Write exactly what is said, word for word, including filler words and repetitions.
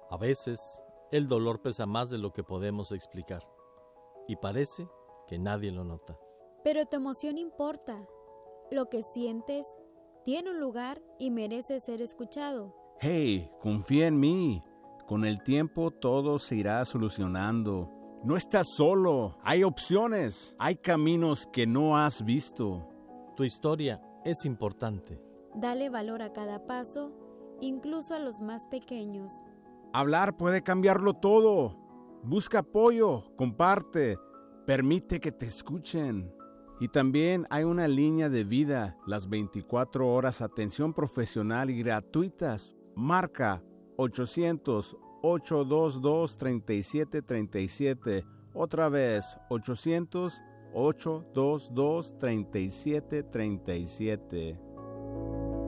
A veces, el dolor pesa más de lo que podemos explicar, y parece que nadie lo nota. Pero tu emoción importa. Lo que sientes tiene un lugar y merece ser escuchado. Hey, confía en mí. Con el tiempo todo se irá solucionando. No estás solo. Hay opciones. Hay caminos que no has visto. Tu historia es importante. Dale valor a cada paso, incluso a los más pequeños. Hablar puede cambiarlo todo. Busca apoyo, comparte, permite que te escuchen. Y también hay una línea de vida, las veinticuatro horas, atención profesional y gratuitas. Marca ochocientos, ocho dos dos, treinta y siete treinta y siete. Otra vez, ochocientos, ocho dos dos, treinta y siete treinta y siete.